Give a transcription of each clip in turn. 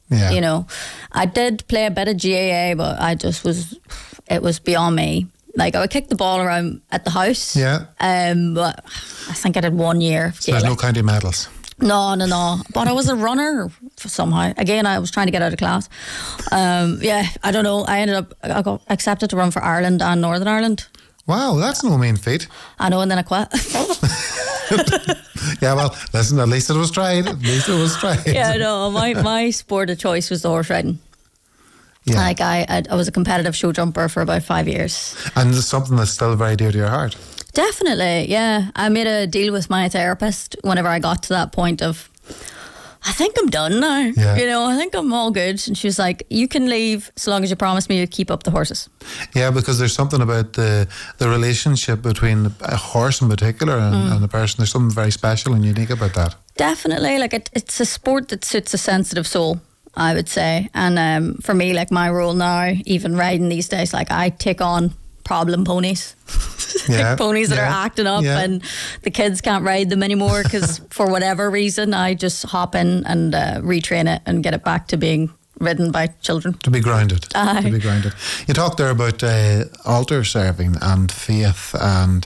Yeah. You know, I did play a bit of GAA, but it was beyond me. Like, I would kick the ball around at the house. Yeah. But I think I did 1 year. So there's no county medals. No. But I was a runner somehow. Again, I was trying to get out of class. I don't know. I got accepted to run for Ireland and Northern Ireland. Wow, that's no mean feat. I know, and then I quit. Yeah, well, listen, at least it was tried. Yeah, no, my sport of choice was the horse riding. Yeah. Like, I was a competitive show jumper for about 5 years. And it's something that's still very dear to your heart. Definitely, yeah. I made a deal with my therapist whenever I got to that point of, I think I'm done now. Yeah. You know, I think I'm all good. And she was like, you can leave so long as you promise me you keep up the horses. Yeah, because there's something about the relationship between a horse in particular and a person. There's something very special and unique about that. Definitely. Like, it's a sport that suits a sensitive soul, I would say. And for me, like, my role now, even riding these days, like, I take on problem ponies. Yeah, ponies that are acting up and the kids can't ride them anymore because for whatever reason I just hop in and retrain it and get it back to being ridden by children. To be grounded. Aye. To be grounded. You talked there about altar serving and faith, and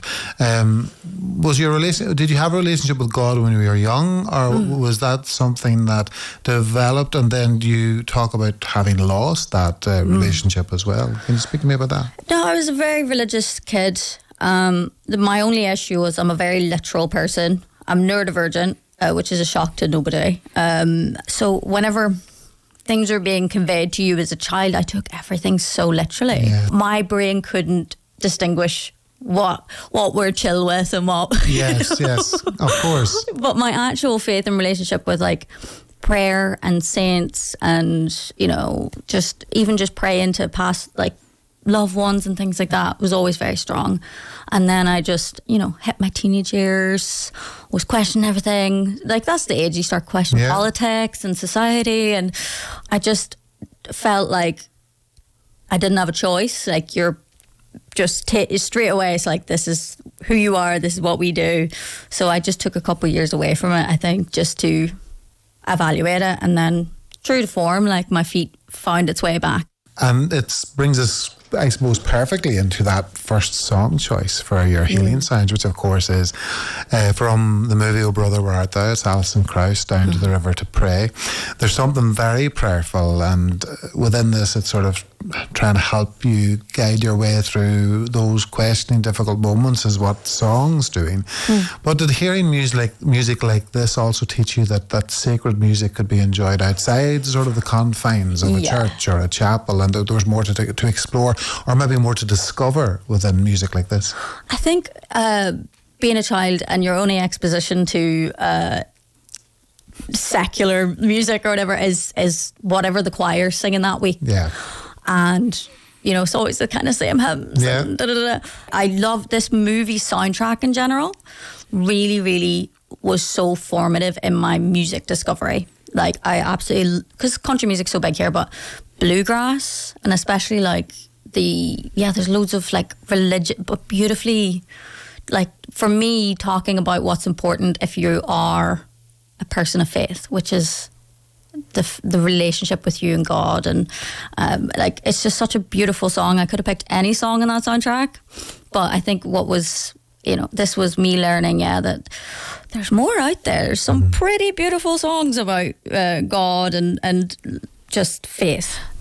did you have a relationship with God when you were young, or was that something that developed, and then you talk about having lost that relationship as well? Can you speak to me about that? No, I was a very religious kid. My only issue was I'm a very literal person. I'm neurodivergent, which is a shock to nobody. So whenever things are being conveyed to you as a child, I took everything so literally. Yeah. My brain couldn't distinguish what we're chill with and what. Yes, of course. But my actual faith and relationship with, like, prayer and saints and, you know, just praying to past, like, loved ones and things like that was always very strong. And then I just, you know, hit my teenage years, was questioning everything. Like, that's the age you start questioning politics and society, and I just felt like I didn't have a choice. Like, you're just straight away, it's like, this is who you are, this is what we do. So I just took a couple of years away from it, I think, just to evaluate it, and then true to form, like, my feet found its way back. And it brings us, I suppose, perfectly into that first song choice for your Healing Sounds, which of course is from the movie Oh Brother Where Art Thou. It's Alison Krauss, Down to the River to Pray. There's something very prayerful, and within this it's sort of trying to help you guide your way through those questioning, difficult moments is what song's doing. But did hearing music like this also teach you that sacred music could be enjoyed outside sort of the confines of a church or a chapel, and there was more to explore, or maybe more to discover within music like this? I think being a child and your only exposition to secular music or whatever is whatever the choir's singing that week. Yeah. And, you know, it's always the kind of same hymns. Yeah. And I love this movie soundtrack in general. Really, really was so formative in my music discovery. Like, I absolutely, because country music's so big here, but bluegrass, and especially like there's loads of like religion, but beautifully, like, for me, talking about what's important if you are a person of faith, which is the relationship with you and God, and like, it's just such a beautiful song. I could have picked any song in that soundtrack, but I think what was, you know, this was me learning that there's more out there. There's some pretty beautiful songs about God and just faith.